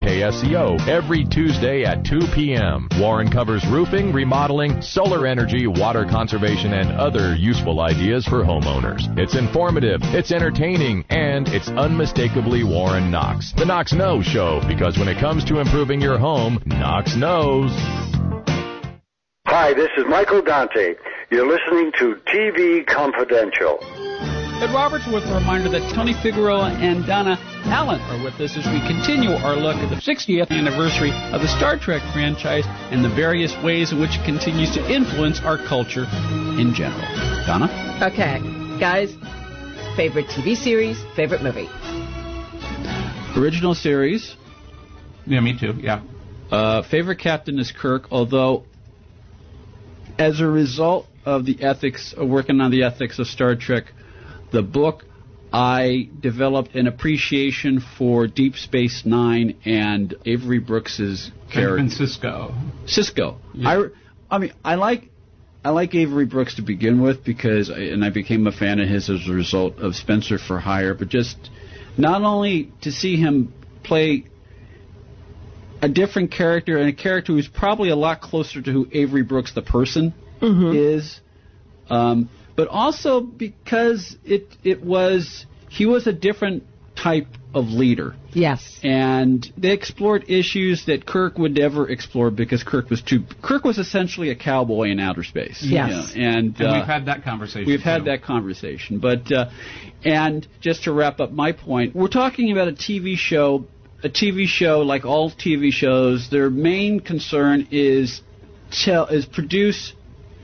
KSCO every Tuesday at 2 p.m. Warren covers roofing, remodeling, solar energy, water conservation, and other useful ideas for homeowners. It's informative, it's entertaining, and it's unmistakably Warren Knox. The Knox Knows Show, because when it comes to improving your home, Knox knows. Hi, this is Michael Dante. You're listening to TV Confidential. Ed Roberts with a reminder that Tony Figueroa and Donna Allen are with us as we continue our look at the 60th anniversary of the Star Trek franchise and the various ways in which it continues to influence our culture in general. Donna? Okay, guys, favorite TV series, favorite movie? Original series. Yeah, me too, yeah. Favorite captain is Kirk, although as a result of the ethics, of working on the ethics of Star Trek, the book, I developed an appreciation for Deep Space Nine and Avery Brooks's character. Sisko. Yeah. I like Avery Brooks to begin with because I became a fan of his as a result of Spencer for Hire, but just not only to see him play a different character and a character who's probably a lot closer to who Avery Brooks the person is. But also because he was a different type of leader. Yes. And they explored issues that Kirk would never explore because Kirk was essentially a cowboy in outer space. Yes. And we've had that conversation. But and just to wrap up my point, we're talking about a TV show. A TV show, like all TV shows, their main concern is produce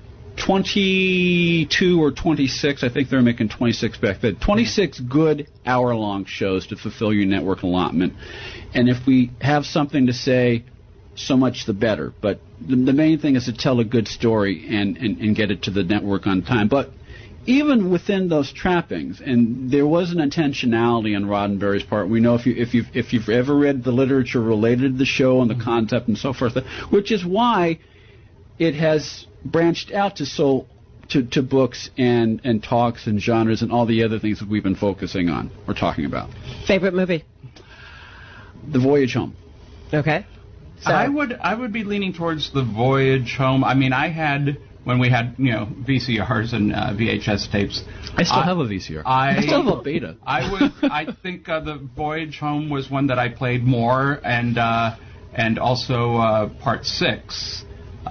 22 or 26, I think they're making 26 back then, 26 good hour-long shows to fulfill your network allotment. And if we have something to say, so much the better. But the main thing is to tell a good story and get it to the network on time. But even within those trappings, and there was an intentionality on Roddenberry's part. We know if you've ever read the literature related to the show and the concept and so forth, which is why it has branched out to books and talks and genres and all the other things that we've been focusing on or talking about. Favorite movie? The Voyage Home. Okay. So I would be leaning towards The Voyage Home. I mean, when we had VCRs and VHS tapes. I still have a VCR. I still have a beta. I think The Voyage Home was one that I played more, and also Part 6.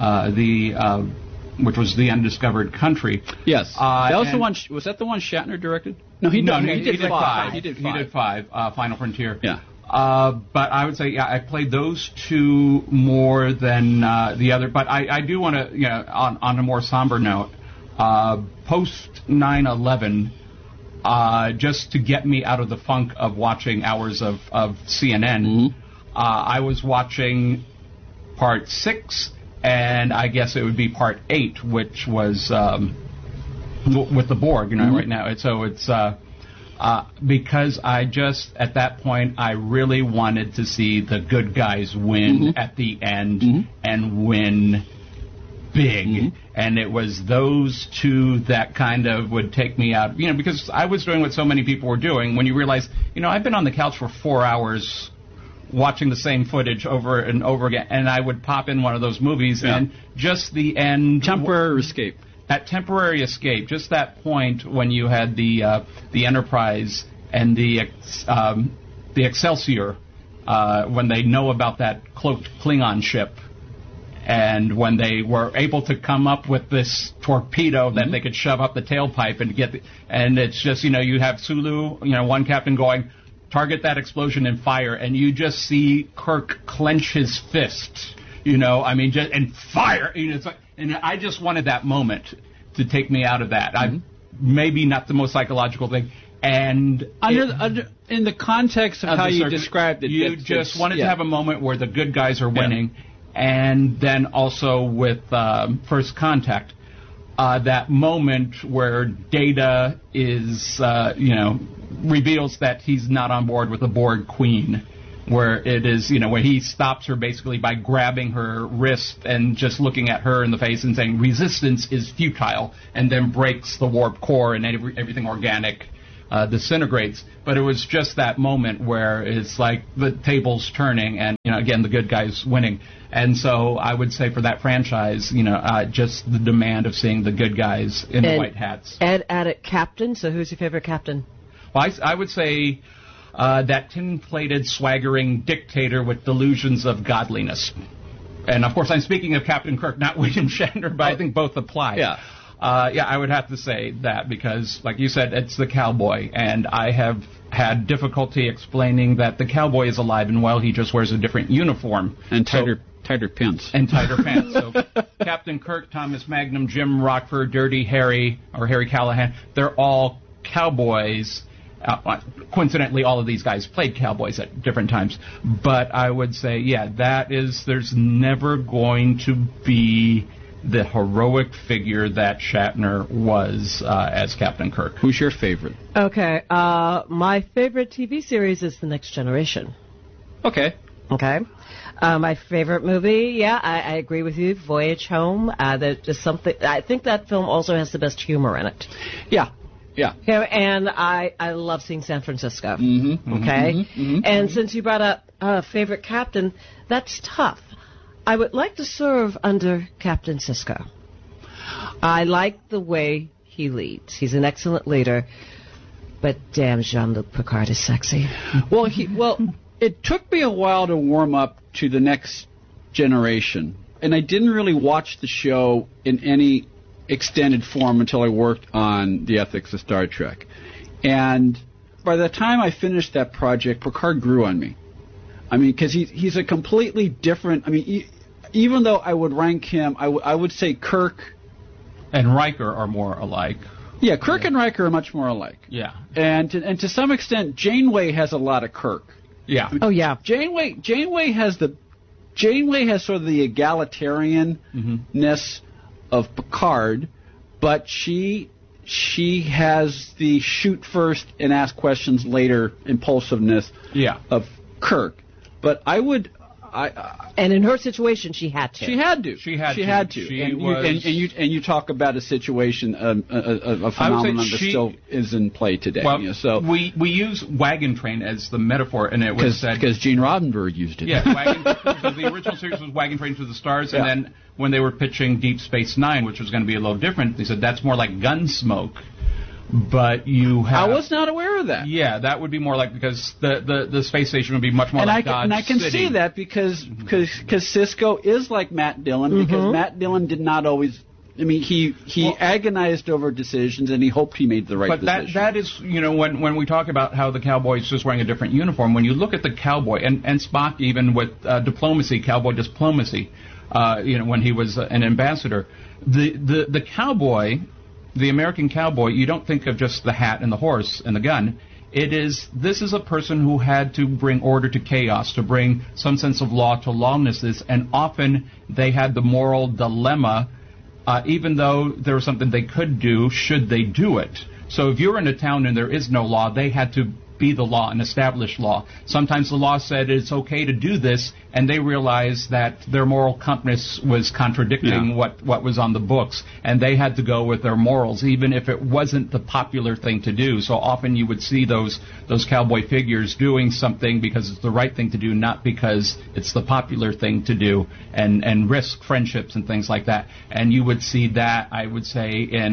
Which was The Undiscovered Country. Yes. That was the one. Was that the one Shatner directed? No, he did 5. He did 5. Final Frontier. Yeah. But I would say, I played those two more than the other. But I do want to, on a more somber note, post 9/11, just to get me out of the funk of watching hours of CNN, I was watching Part 6. And I guess it would be Part 8, which was with the Borg, right now. And so it's because at that point, I really wanted to see the good guys win at the end and win big. And it was those two that kind of would take me out, because I was doing what so many people were doing. When you realize, I've been on the couch for 4 hours watching the same footage over and over again, and I would pop in one of those movies, and just the end... Temporary escape. That temporary escape, just that point when you had the Enterprise and the Excelsior, when they know about that cloaked Klingon ship, and when they were able to come up with this torpedo that they could shove up the tailpipe and get... and it's just, you have Sulu, one captain going... target that explosion and fire, and you just see Kirk clench his fist, and fire. It's like, and I just wanted that moment to take me out of that. Maybe not the most psychological thing, and in the context of how you described it, you just wanted to have a moment where the good guys are winning, and then also with First Contact. That moment where Data is, reveals that he's not on board with the Borg Queen, where it is, where he stops her basically by grabbing her wrist and just looking at her in the face and saying resistance is futile, and then breaks the warp core and everything organic disintegrates. But it was just that moment where it's like the table's turning, and again, the good guy's winning. And so I would say for that franchise, just the demand of seeing the good guys in the white hats. Ed added captain. So who's your favorite captain? Well, I would say that tin-plated, swaggering dictator with delusions of godliness. And, of course, I'm speaking of Captain Kirk, not William Shatner, but I think both apply. Yeah. I would have to say that because, like you said, it's the cowboy. And I have had difficulty explaining that the cowboy is alive and well. He just wears a different uniform. And tighter pants. And tighter pants. So Captain Kirk, Thomas Magnum, Jim Rockford, Dirty Harry, or Harry Callahan, they're all cowboys. Coincidentally, all of these guys played cowboys at different times. But I would say, there's never going to be the heroic figure that Shatner was as Captain Kirk. Who's your favorite? Okay, my favorite TV series is The Next Generation. Okay. My favorite movie, I agree with you, Voyage Home. There's just something. I think that film also has the best humor in it. Yeah. And I love seeing San Francisco. Mm-hmm. And since you brought up favorite captain, that's tough. I would like to serve under Captain Sisko. I like the way he leads. He's an excellent leader, but damn, Jean-Luc Picard is sexy. Well, it took me a while to warm up to The Next Generation, and I didn't really watch the show in any extended form until I worked on the ethics of Star Trek. And by the time I finished that project, Picard grew on me. I mean, because he's a completely different... I mean, even though I would rank him, I would say Kirk... And Riker are more alike. Yeah, Kirk and Riker are much more alike. Yeah. And to some extent, Janeway has a lot of Kirk. Yeah. Oh, yeah. Janeway has sort of the egalitarian-ness of Picard, but she has the shoot first and ask questions later impulsiveness of Kirk. But and in her situation, she had to. She had to. And you talk about a situation, a phenomenon that still is in play today. Well, so we use wagon train as the metaphor, and it was said because Gene Roddenberry used it. Yeah, so the original series was Wagon Train to the Stars, and then when they were pitching Deep Space Nine, which was going to be a little different, they said that's more like Gunsmoke. But you have... I was not aware of that. Yeah, that would be more like, because the space station would be much more like Dodge City. And I can see that because Sisko is like Matt Dillon, because Matt Dillon did not always... I mean, he agonized over decisions, and he hoped he made the right decision. But that is, when we talk about how the cowboy is just wearing a different uniform, when you look at the cowboy, and Spock even with diplomacy, cowboy diplomacy, when he was an ambassador, the cowboy... The American cowboy, you don't think of just the hat and the horse and the gun. This is a person who had to bring order to chaos, to bring some sense of law to lawlessness, and often they had the moral dilemma, even though there was something they could do, should they do it? So if you're in a town and there is no law, they had to be the law and establish law. Sometimes the law said it's okay to do this, and they realized that their moral compass was contradicting what was on the books, and they had to go with their morals, even if it wasn't the popular thing to do. So often you would see those cowboy figures doing something because it's the right thing to do, not because it's the popular thing to do, and risk friendships and things like that. And you would see that, I would say,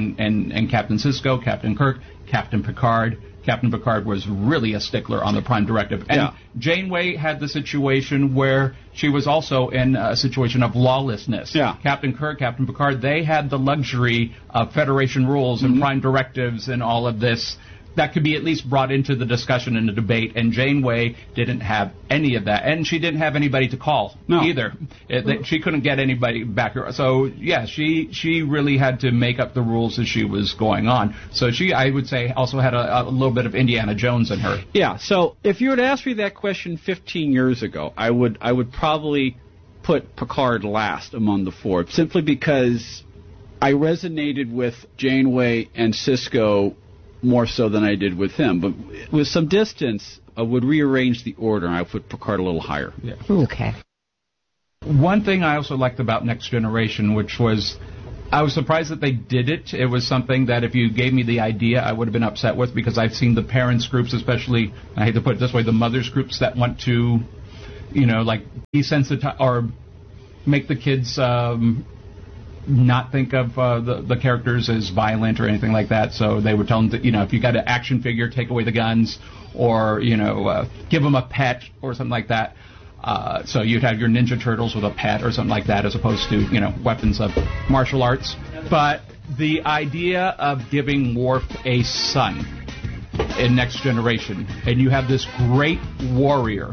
in Captain Sisko, Captain Kirk, Captain Picard. Captain Picard was really a stickler on the Prime Directive. And Janeway had the situation where she was also in a situation of lawlessness. Yeah. Captain Kirk, Captain Picard, they had the luxury of Federation rules and Prime Directives and all of this that could be at least brought into the discussion and the debate, and Janeway didn't have any of that. And she didn't have anybody to call either. She couldn't get anybody back. So, she really had to make up the rules as she was going on. So she, I would say, also had a little bit of Indiana Jones in her. Yeah, so if you were to ask me that question 15 years ago, I would probably put Picard last among the four, simply because I resonated with Janeway and Sisko more so than I did with him. But with some distance, I would rearrange the order, and I would put Picard a little higher. Yeah. Okay. One thing I also liked about Next Generation, which was I was surprised that they did it. It was something that if you gave me the idea, I would have been upset with, because I've seen the parents groups, especially, I hate to put it this way, the mothers groups that want to, like desensitize or make the kids not think of the characters as violent or anything like that. So they would tell them that, if you got an action figure, take away the guns, or, give them a pet or something like that. So you'd have your Ninja Turtles with a pet or something like that, as opposed to, weapons of martial arts. But the idea of giving Worf a son in Next Generation, and you have this great warrior,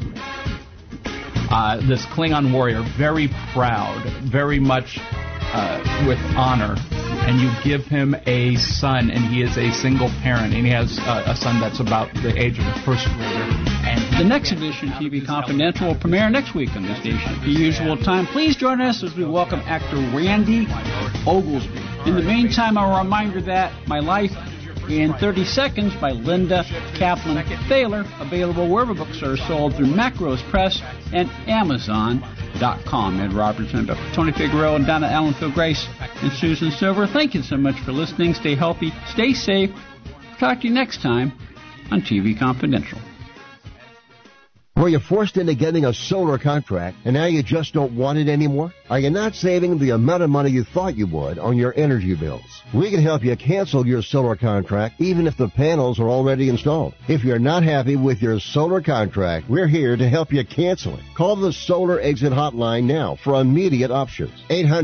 this Klingon warrior, very proud, very much with honor, and you give him a son, and he is a single parent, and he has a son that's about the age of a first grader. And the next edition of TV Confidential will premiere next week on the station at the usual time. Please join us as we welcome actor Randy Oglesby. In the meantime, a reminder that My Life in 30 Seconds by Linda Kaplan Thaler, available wherever books are sold through Macrose Press and Amazon.com. Ed Robertson, Tony Figueroa, and Donna Allen, Phil Grace, and Susan Silver. Thank you so much for listening. Stay healthy, stay safe. Talk to you next time on TV Confidential. Were you forced into getting a solar contract and now you just don't want it anymore? Are you not saving the amount of money you thought you would on your energy bills? We can help you cancel your solar contract even if the panels are already installed. If you're not happy with your solar contract, we're here to help you cancel it. Call the Solar Exit Hotline now for immediate options.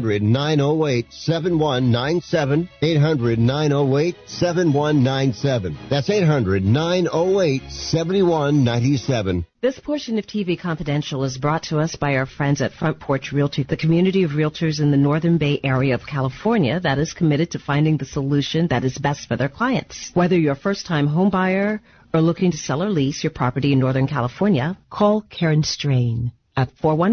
800-908-7197. 800-908-7197. That's 800-908-7197. This portion of TV Confidential is brought to us by our friends at Front Porch Realty, the community of realtors in the Northern Bay area of California that is committed to finding the solution that is best for their clients. Whether you're a first-time home buyer or looking to sell or lease your property in Northern California, call Karen Strain at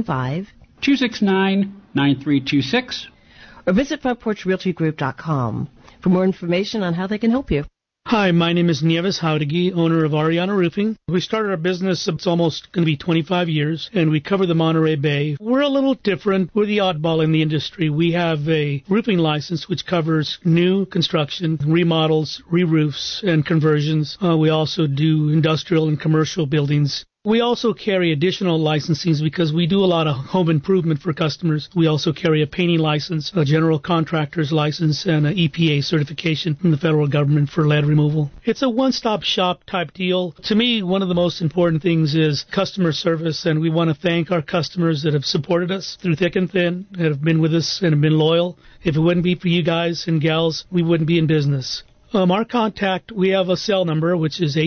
415-269-9326 or visit frontporchrealtygroup.com for more information on how they can help you. Hi, my name is Nieves Howdegi, owner of Ariana Roofing. We started our business, it's almost going to be 25 years, and we cover the Monterey Bay. We're a little different. We're the oddball in the industry. We have a roofing license which covers new construction, remodels, re-roofs, and conversions. We also do industrial and commercial buildings. We also carry additional licensings because we do a lot of home improvement for customers. We also carry a painting license, a general contractor's license, and an EPA certification from the federal government for lead removal. It's a one-stop shop type deal. To me, one of the most important things is customer service, and we want to thank our customers that have supported us through thick and thin, that have been with us and have been loyal. If it wouldn't be for you guys and gals, we wouldn't be in business. Our contact, we have a cell number, which is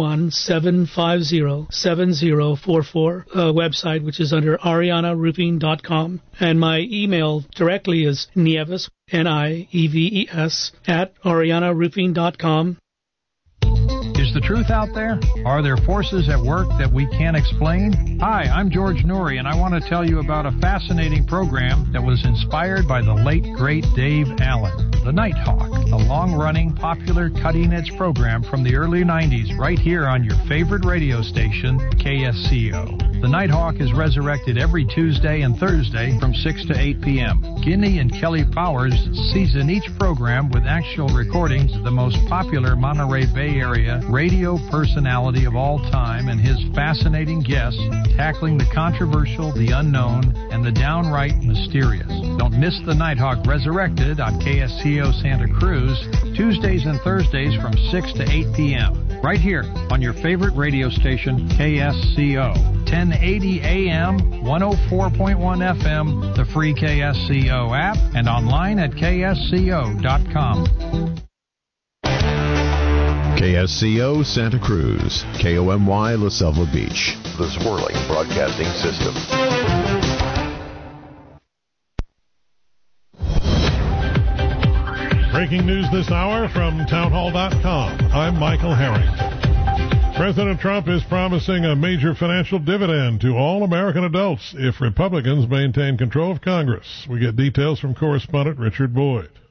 831-750-7044, website, which is under arianaroofing.com. And my email directly is Nieves, Nieves, @arianaroofing.com. Is the truth out there? Are there forces at work that we can't explain? Hi, I'm George Noory, and I want to tell you about a fascinating program that was inspired by the late, great Dave Allen. The Nighthawk, a long-running, popular, cutting-edge program from the early 90s right here on your favorite radio station, KSCO. The Nighthawk is resurrected every Tuesday and Thursday from 6 to 8 p.m. Guinea and Kelly Powers season each program with actual recordings of the most popular Monterey Bay Area radio personality of all time and his fascinating guests tackling the controversial, the unknown, and the downright mysterious. Don't miss the Nighthawk Resurrected on KSCO Santa Cruz, Tuesdays and Thursdays from 6 to 8 p.m. right here on your favorite radio station, KSCO. 1080 AM, 104.1 FM, the free KSCO app, and online at ksco.com. KSCO Santa Cruz, KOMY La Selva Beach, the Swirling Broadcasting System. Breaking news this hour from townhall.com. I'm Michael Harrington. President Trump is promising a major financial dividend to all American adults if Republicans maintain control of Congress. We get details from correspondent Richard Boyd.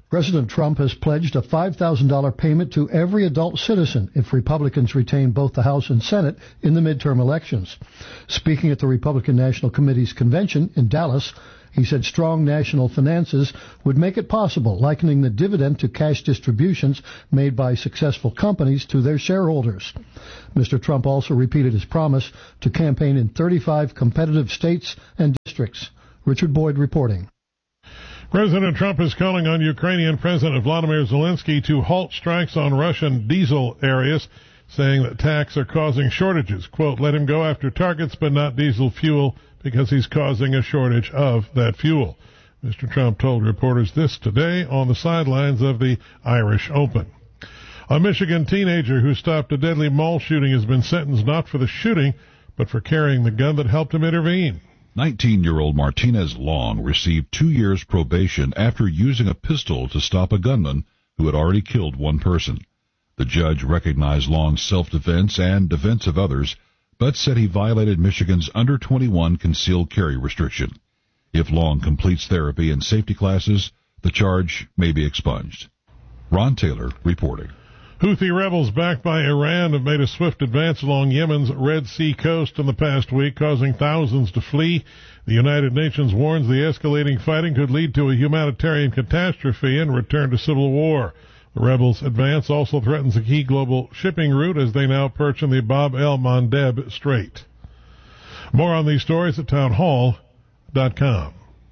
President Trump has pledged a $5,000 payment to every adult citizen if Republicans retain both the House and Senate in the midterm elections. Speaking at the Republican National Committee's convention in Dallas, he said strong national finances would make it possible, likening the dividend to cash distributions made by successful companies to their shareholders. Mr. Trump also repeated his promise to campaign in 35 competitive states and districts. Richard Boyd reporting. President Trump is calling on Ukrainian President Vladimir Zelensky to halt strikes on Russian diesel areas, saying that attacks are causing shortages. Quote, let him go after targets but not diesel fuel because he's causing a shortage of that fuel. Mr. Trump told reporters this today on the sidelines of the Irish Open. A Michigan teenager who stopped a deadly mall shooting has been sentenced not for the shooting, but for carrying the gun that helped him intervene. 19-year-old Martinez Long received 2 years probation after using a pistol to stop a gunman who had already killed one person. The judge recognized Long's self-defense and defense of others, but said he violated Michigan's under-21 concealed carry restriction. If Long completes therapy and safety classes, the charge may be expunged. Ron Taylor reporting. Houthi rebels backed by Iran have made a swift advance along Yemen's Red Sea coast in the past week, causing thousands to flee. The United Nations warns the escalating fighting could lead to a humanitarian catastrophe and return to civil war. The rebels' advance also threatens a key global shipping route as they now perch in the Bab el-Mandeb Strait. More on these stories at townhall.com.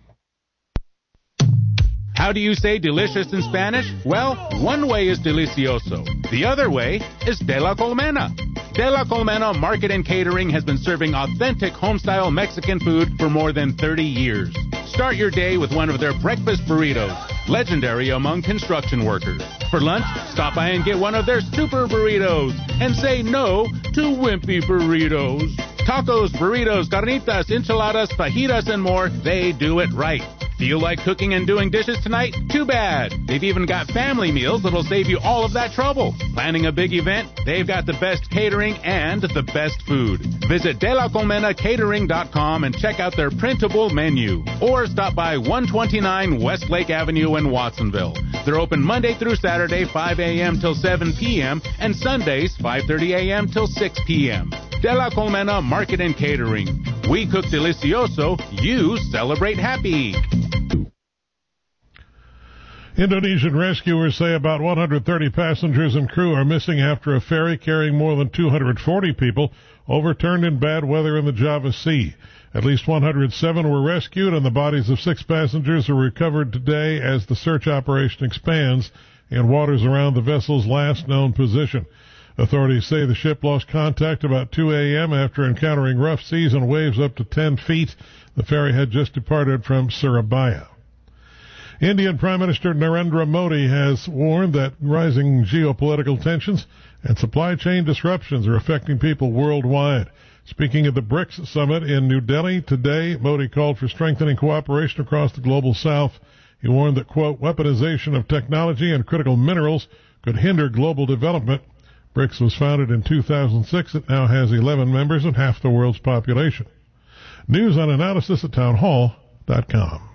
How do you say delicious in Spanish? Well, one way is delicioso. The other way is de la Colmena. De la Colmena Market and Catering has been serving authentic home-style Mexican food for more than 30 years. Start your day with one of their breakfast burritos, legendary among construction workers. For lunch, stop by and get one of their super burritos and say no to wimpy burritos. Tacos, burritos, carnitas, enchiladas, fajitas, and more, they do it right. Feel like cooking and doing dishes tonight? Too bad. They've even got family meals that'll save you all of that trouble. Planning a big event? They've got the best catering and the best food. Visit delacolmenacatering.com and check out their printable menu. Or stop by 129 Westlake Avenue in Watsonville. They're open Monday through Saturday, 5 a.m. till 7 p.m. and Sundays, 5:30 a.m. till 6 p.m. De La Colmena Market and Catering. We cook delicioso, you celebrate happy. Indonesian rescuers say about 130 passengers and crew are missing after a ferry carrying more than 240 people overturned in bad weather in the Java Sea. At least 107 were rescued, and the bodies of 6 passengers are recovered today as the search operation expands in waters around the vessel's last known position. Authorities say the ship lost contact about 2 a.m. after encountering rough seas and waves up to 10 feet. The ferry had just departed from Surabaya. Indian Prime Minister Narendra Modi has warned that rising geopolitical tensions and supply chain disruptions are affecting people worldwide. Speaking at the BRICS summit in New Delhi today, Modi called for strengthening cooperation across the global south. He warned that, quote, weaponization of technology and critical minerals could hinder global development. BRICS was founded in 2006. It now has 11 members and half the world's population. News and analysis at townhall.com.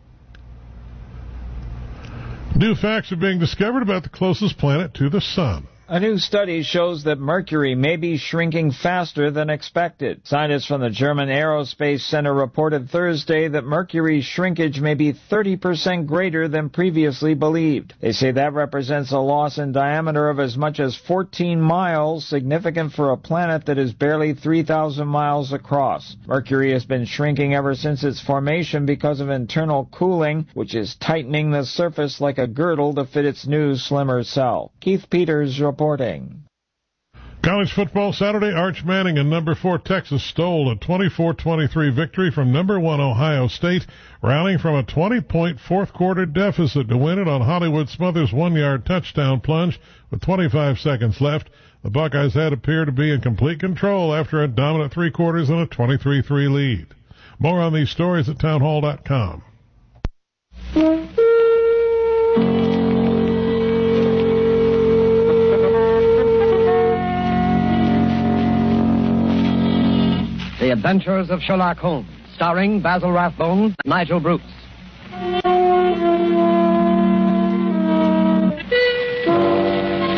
New facts are being discovered about the closest planet to the sun. A new study shows that Mercury may be shrinking faster than expected. Scientists from the German Aerospace Center reported Thursday that Mercury's shrinkage may be 30% greater than previously believed. They say that represents a loss in diameter of as much as 14 miles, significant for a planet that is barely 3,000 miles across. Mercury has been shrinking ever since its formation because of internal cooling, which is tightening the surface like a girdle to fit its new, slimmer cell. Keith Peters reporting. College football Saturday, Arch Manning and number 4 Texas stole a 24-23 victory from number 1 Ohio State, rallying from a 20-point fourth-quarter deficit to win it on Hollywood Smothers' 1-yard touchdown plunge with 25 seconds left. The Buckeyes had appeared to be in complete control after a dominant 3 quarters and a 23-3 lead. More on these stories at townhall.com. The Adventures of Sherlock Holmes, starring Basil Rathbone, Nigel Bruce.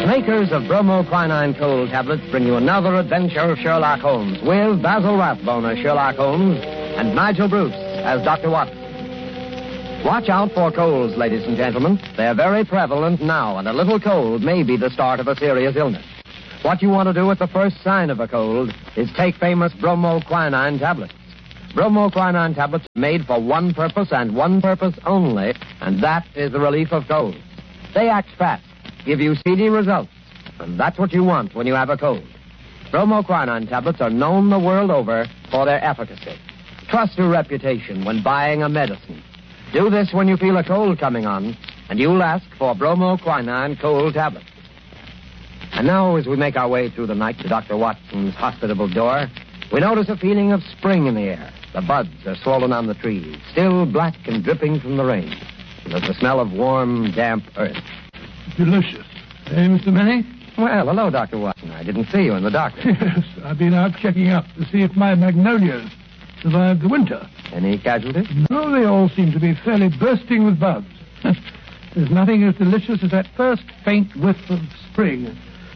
makers of bromoquinine cold tablets bring you another adventure of Sherlock Holmes with Basil Rathbone as Sherlock Holmes and Nigel Bruce as Dr. Watson. Watch out for colds, ladies and gentlemen. They're very prevalent now, and a little cold may be the start of a serious illness. What you want to do at the first sign of a cold is take famous bromoquinine tablets. Bromoquinine tablets are made for one purpose and one purpose only, and that is the relief of colds. They act fast, give you speedy results, and that's what you want when you have a cold. Bromoquinine tablets are known the world over for their efficacy. Trust your reputation when buying a medicine. Do this when you feel a cold coming on, and you'll ask for bromoquinine cold tablets. And now, as we make our way through the night to Dr. Watson's hospitable door, we notice a feeling of spring in the air. The buds are swollen on the trees, still black and dripping from the rain. And there's the smell of warm, damp earth. Delicious. Hey, Mr. Manning? Well, hello, Dr. Watson. I didn't see you in the darkness. Yes, I've been out checking up to see if my magnolias survived the winter. Any casualties? No, they all seem to be fairly bursting with buds. There's nothing as delicious as that first faint whiff of spring.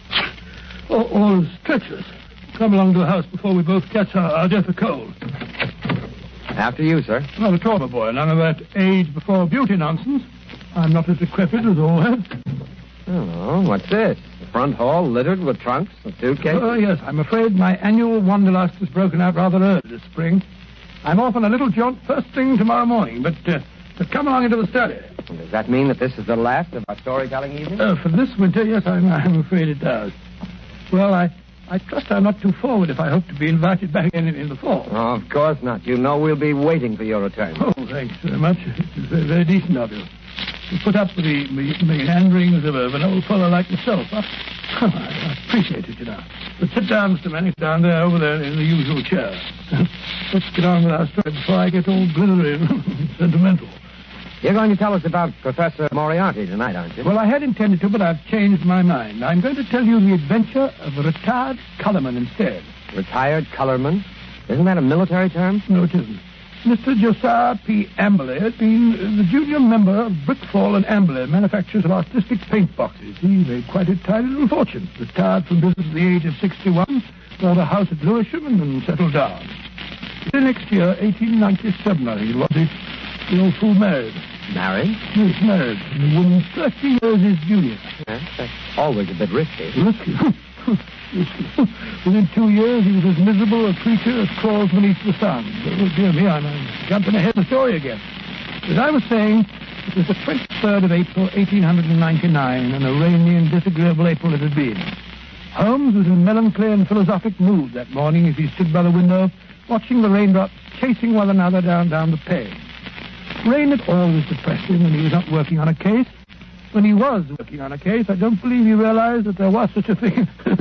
All is treacherous. Come along to the house before we both catch our death of cold. After you, sir. Not at all, my boy. None of that age before beauty nonsense. I'm not as decrepit as all that. Oh, what's this? The front hall littered with trunks and suitcases? Oh, yes. I'm afraid my annual wanderlust has broken out rather early this spring. I'm off on a little jaunt first thing tomorrow morning, but come along into the study. Does that mean that this is the last of our storytelling evening? For this winter, yes, I'm afraid it does. Well, I trust I'm not too forward if I hope to be invited back in the fall. Oh, of course not. You know we'll be waiting for your return. Oh, thanks very much. It's very, very decent of you. You put up with the meanderings of an old fellow like myself. I appreciate it, you know. But sit down, Mr. Manning, down there, over there in the usual chair. Let's get on with our story before I get all glittery and sentimental. You're going to tell us about Professor Moriarty tonight, aren't you? Well, I had intended to, but I've changed my mind. I'm going to tell you the adventure of a retired colorman instead. Retired colorman? Isn't that a military term? No, it isn't. Mr. Josiah P. Amberley has been the junior member of Brickfall and Amberley, manufacturers of artistic paint boxes. He made quite a tidy little fortune. Retired from business at the age of 61, bought a house at Lewisham and then settled down. The next year, 1897, I think it was, the old fool married. Married? Yes, married. The woman 30 years his junior. Yes, that's always a bit risky. Risky? Within 2 years, he was as miserable a creature as crawls beneath the sun. Oh, dear me, I'm jumping ahead of the story again. As I was saying, it was the 23rd of April, 1899, and a rainy and disagreeable April it had been. Holmes was in a melancholy and philosophic mood that morning as he stood by the window, watching the raindrops chasing one another down the pane. Rain had always depressed him when he was not working on a case. When he was working on a case, I don't believe he realized that there was such a thing